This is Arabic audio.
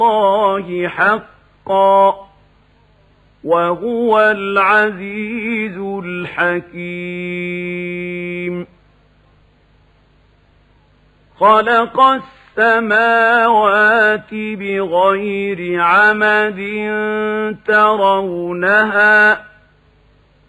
اللَّهِ حَقًّا وَهُوَ الْعَزِيزُ الْحَكِيمُ خَلَقَ السَّمَاوَاتِ بِغَيْرِ عَمَدٍ تَرَوْنَهَا